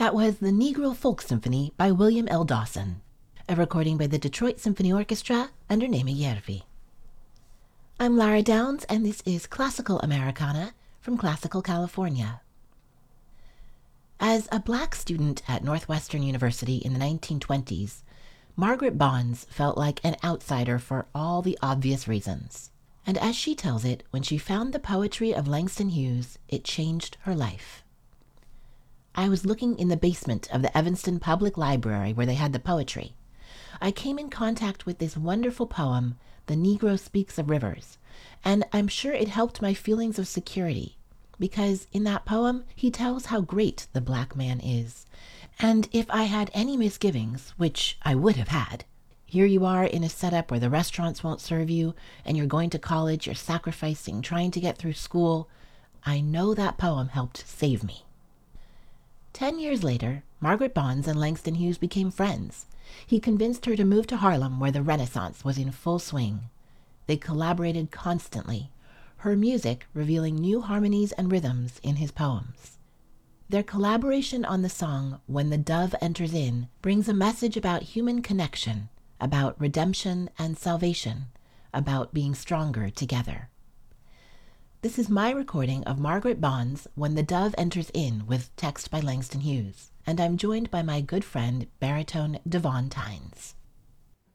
That was the Negro Folk Symphony by William L. Dawson, a recording by the Detroit Symphony Orchestra under Naima Järvi. I'm Lara Downs, and this is Classical Americana from Classical California. As a black student at Northwestern University in the 1920s, Margaret Bonds felt like an outsider for all the obvious reasons. And as she tells it, when she found the poetry of Langston Hughes, it changed her life. I was looking in the basement of the Evanston Public Library where they had the poetry. I came in contact with this wonderful poem, The Negro Speaks of Rivers, and I'm sure it helped my feelings of security, because in that poem, he tells how great the black man is. And if I had any misgivings, which I would have had, here you are in a setup where the restaurants won't serve you, and you're going to college, you're sacrificing, trying to get through school, I know that poem helped save me. 10 years later, Margaret Bonds and Langston Hughes became friends. He convinced her to move to Harlem, where the Renaissance was in full swing. They collaborated constantly, her music revealing new harmonies and rhythms in his poems. Their collaboration on the song When the Dove Enters In brings a message about human connection, about redemption and salvation, about being stronger together. This is my recording of Margaret Bonds' When the Dove Enters In with text by Langston Hughes, and I'm joined by my good friend, baritone Devon Tynes.